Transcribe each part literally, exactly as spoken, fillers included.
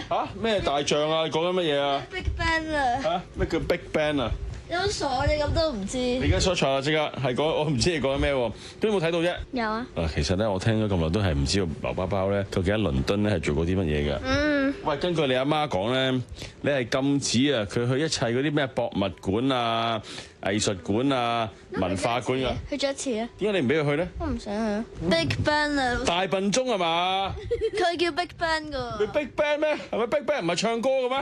嚇咩大象啊？你講緊乜嘢啊 Big Bang 啊！ 嚇咩叫 Big Bang 啊？ 有傻你咁都唔知？ 你而家 search 啦，即刻係講我唔知你講緊咩喎？咁有冇睇到啫？ 有啊。 嗱，其實咧我聽咗咁耐都係唔知道劉包包咧究竟喺倫敦咧係做過啲乜嘢㗎？ 嗯。 喂，根據你阿媽講咧，你係禁止啊佢去一切嗰啲咩博物館啊、藝術館啊、文化館㗎。 去咗一次啊。 點解你唔俾佢去咧？ 我唔想去。Big Bang 啊！ 大笨鐘係嘛？ 佢叫 Big Bang 你㗎。 Big Bang 咩？係咪 Big Bang 唔係唱歌嘅咩？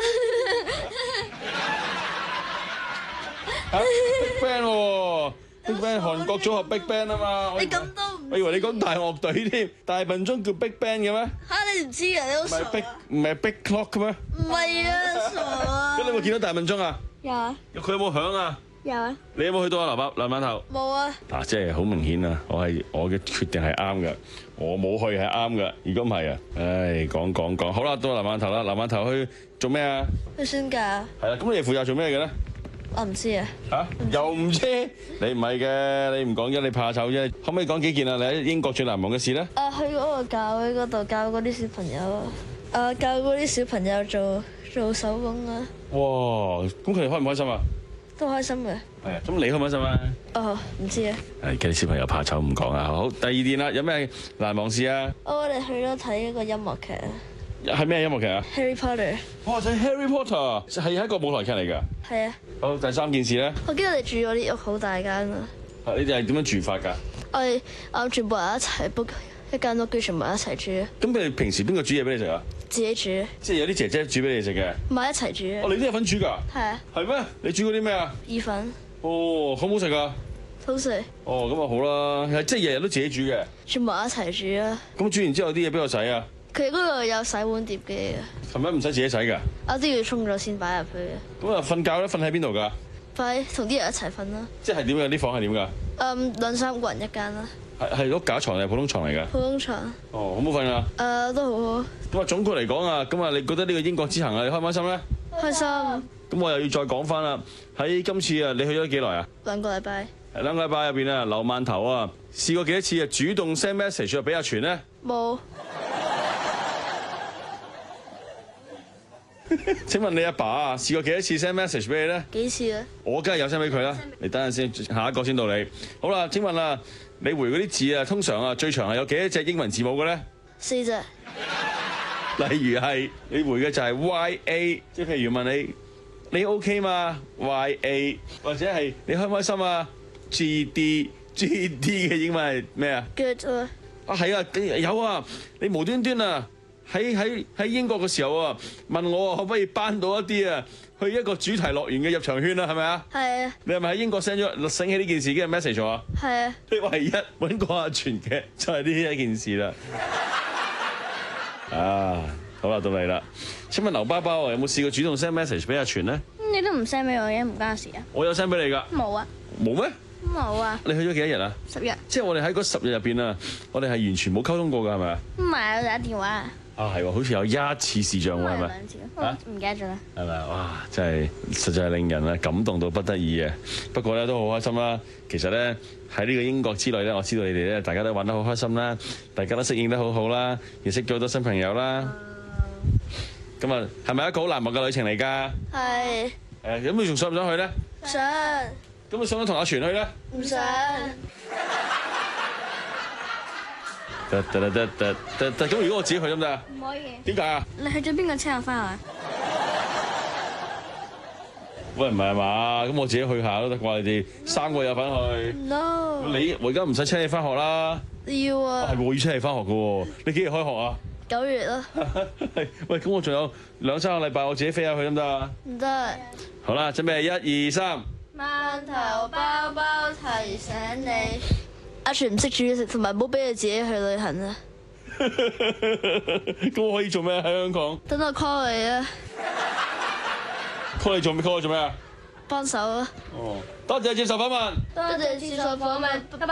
嚇 Big Bang 喎 ，Big Bang 韓國組合 Big Bang 啊嘛。 你咁都唔？ 我以為你講大樂隊添，大笨鐘叫 Big Bang 嘅咩？ 嚇你唔知啊？你好唔係傻啊 Big 唔係 Big Clock 嘅咩？ 唔係啊，傻啊！ 咁你有冇見到大笨鐘啊？ 有啊， 佢有冇響啊？ 有啊， 你有冇去到啊？劉伯劉碼頭？ 冇啊。 嗱，即係好明顯啊！我係我嘅決定係啱嘅，我冇去係啱嘅。如果唔係啊，唉，講講講，好啦，到劉碼頭啦，劉碼頭去做咩啊？ 去宣教。 係啦，咁你負責做咩嘅咧？ 我唔知啊。 嚇，又唔知？你唔係嘅，你唔講啫，你怕醜啫。可唔可以講幾件啊？你喺英國最難忘嘅事咧？ 啊，去嗰個教會嗰度教嗰啲小朋友啊，啊教嗰啲小朋友做做手工啊， 哇！咁佢哋開唔開心啊？ 都開心嘅。 係啊，咁你開唔開心啊？ 哦，唔知啊。 係嘅，小朋友怕醜唔講啊。好，第二件啦，有咩難忘事啊？ 我哋去咗睇一個音樂劇啊係咩音樂劇啊？ ，Harry Potter。 哇！睇 Harry Potter 係一個舞台劇嚟㗎。 係啊， 好，第三件事咧， 我記得我哋住嗰啲屋好大間啊， 啊你哋係點樣住法㗎？ 我哋啊全部人一齊 book 一間屋，跟住全部人一齊住啊， 咁你哋平時邊個煮嘢俾你食啊？ 自己煮， 即係有啲姐姐煮俾你食嘅。 唔係一齊煮哦， 啊。 你都有份煮㗎？ 係啊， 係咩？你煮過啲咩啊？ 意粉， 哦，好唔好食㗎？ 好食， 哦，咁啊好啦，係即係日日都自己煮嘅。 全部人一齊煮啊。 咁煮完之後啲嘢邊個洗啊？ 佢嗰度有洗碗碟嘅， 係咪唔使自己洗㗎？ 我都要沖咗先擺入去啊。 咁啊瞓覺咧，瞓喺邊度㗎？ 快同啲人一齊瞓啦。 即係點㗎？啲房係點㗎？ 嗯，兩三個人一間啦， 係係碌架床定係普通床嚟㗎？ 普通床。 哦，好唔好瞓啊？ 誒，都好好， 咁啊總括嚟講啊，咁啊你覺得呢個英國之行啊，你開唔開心咧？ 開心。 咁我又要再講翻啦。喺今次啊，你去咗幾耐啊？ 兩個禮拜兩個禮拜入邊啊，劉饅頭啊，試過幾多次啊？主動 send message 俾阿全咧？ 冇。 請問你阿爸啊，試過幾多次 send message 俾你咧？ 幾次啊？ 我梗係有 send 俾佢啦。你等陣先，下一個先到你。好啦，請問啊，你回嗰啲字啊，通常啊最長係有幾多隻英文字母嘅咧？ 四隻。 例如係你回嘅就係 Y A， 即係譬如問你你 OK 嘛 Y A， 或者係你開唔開心啊 G D G D 嘅英文係咩啊？ Good 啊。 啊係啊，有啊，你無端端啊喺喺喺英國嘅時候啊，問我可唔可以搬到一啲啊去一個主題樂園嘅入場券啊，係咪啊？ 係啊。 你係咪喺英國 send 咗醒起呢件事嘅 message 啊？ 係啊。 你唯一揾過阿全嘅就係呢一件事啦。啊，好啦，到你啦。請問劉包包有冇試過主動 send message 俾阿全咧？ 你都唔 send 俾我嘅，唔關事啊。 我有 send 俾你㗎。 冇啊。 冇咩？ 冇啊。 你去咗幾多日啊？ 十日。 即係我哋喺嗰十日入邊啊，我哋係完全冇溝通過㗎，係咪啊？ 唔係，我打電話。 啊係喎，好似有一次視像喎，係咪？ 兩次。啊？唔記得咗啦。 係咪啊？哇！真係實在係令人啊感動到不得已啊！不過咧都好開心啦。其實咧喺呢個英國之旅咧，我知道你哋咧大家都玩得好開心啦，大家都適應得好好啦，認識咗好多新朋友啦。咁啊，係咪一個好難忘嘅旅程嚟㗎？ 係。 誒，咁你仲想唔想去咧？ 想。 咁你想唔想同阿全去咧？ 唔想。 得得得得得得，咁如果我自己去得唔得啊？ 唔可以。 點解啊？ 你去咗邊個車我翻啊？ 喂，唔係啊嘛？咁我自己去下都得啩？你哋三個有份去。 No。 你我而家唔使車你翻學啦。 要啊。 係我要車你翻學㗎喎。你幾時開學啊？ 九月啦。 係。喂，咁我仲有兩三個禮拜，我自己飛下去得唔得啊？ 唔得。 好啦，準備一二三。 饅頭包包提醒你，阿全唔識煮嘢食，同埋唔好俾佢自己去旅行啊！ 咁我可以做咩喺香港等我 call 你啊 ？call 你做咩？call 我做咩啊？ 幫手啊！ 哦，多謝接受訪問。 多謝接受訪問，拜拜。